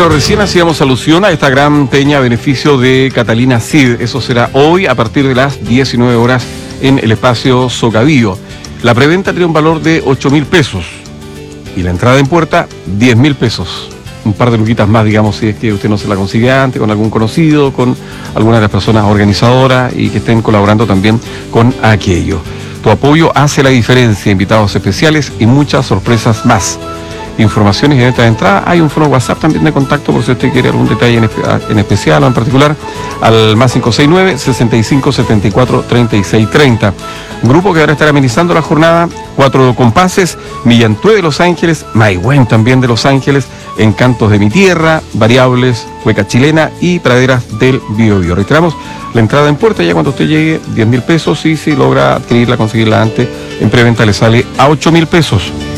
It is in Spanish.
Bueno, recién hacíamos alusión a esta gran peña a beneficio de Catalina Cid. Eso será hoy a partir de las 19 horas en el espacio Socavío. La preventa tiene un valor de 8.000 pesos y la entrada en puerta 10.000 pesos. Un par de luquitas más, digamos, si es que usted no se la consigue antes, con algún conocido, con alguna de las personas organizadoras y que estén colaborando también con aquello. Tu apoyo hace la diferencia, invitados especiales y muchas sorpresas más. Informaciones y ventas de entrada, hay un foro WhatsApp también de contacto por si usted quiere algún detalle en especial o en particular, al más 569-6574-3630. Grupo que ahora estará amenizando la jornada, 4 compases, Millantué de Los Ángeles, Maigüen también de Los Ángeles, Encantos de mi Tierra, Variables, Cueca Chilena y Praderas del Biobío. Reiteramos, la entrada en puerta ya cuando usted llegue, 10.000 pesos y si logra adquirirla, conseguirla antes, en preventa le sale a 8.000 pesos.